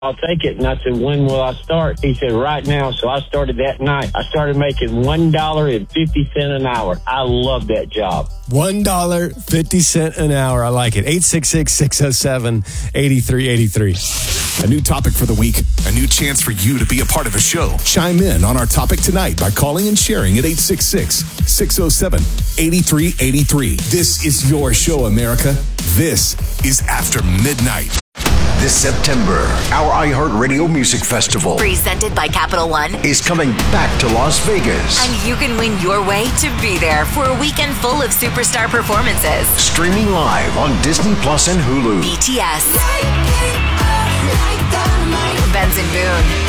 I'll take it. And I said, when will I start? He said, right now. So I started that night. I started making $1.50 an hour. I love that job. $1.50 an hour. I like it. 866-607-8383. A new topic for the week. A new chance for you to be a part of the show. Chime in on our topic tonight by calling and sharing at 866-607-8383. This is your show, America. This is After Midnight. This September, our iHeartRadio Music Festival, presented by Capital One, is coming back to Las Vegas. And you can win your way to be there for a weekend full of superstar performances. Streaming live on Disney Plus and Hulu. BTS, Benson Boone,